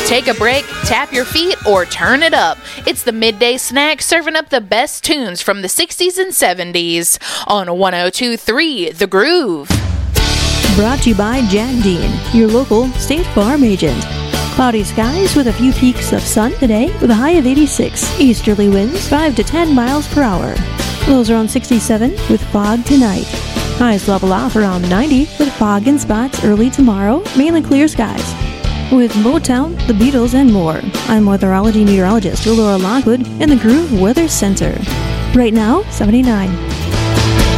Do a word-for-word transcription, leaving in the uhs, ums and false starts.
Take a break, tap your feet, or turn it up. It's the midday snack serving up the best tunes from the sixties and seventies on one oh two point three The Groove. Brought to you by Jack Dean, your local State Farm agent. Cloudy skies with a few peaks of sun today with a high of eighty-six. Easterly winds five to ten miles per hour. Lows around sixty-seven with fog tonight. Highs level off around ninety with fog in spots early tomorrow, mainly clear skies. With Motown, the Beatles, and more, I'm weatherology meteorologist Laura Lockwood in the Groove Weather Center. Right now, seventy-nine.